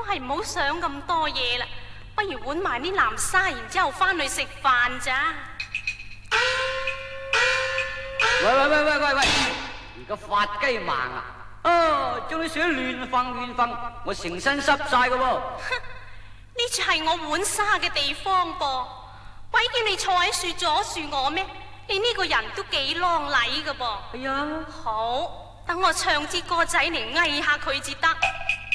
係唔好想咁多嘢啦，不如換埋啲藍沙，然之後翻去食飯咋？ 喂！而家發雞盲啊！將啲水亂瞓，我成身濕晒噶喎。 呢處係我換沙嘅地方噃，鬼叫你坐喺樹阻住我咩？你呢個人都幾啷禮噶噃。 哎呀， 好，等我唱支歌仔嚟翳下佢至得。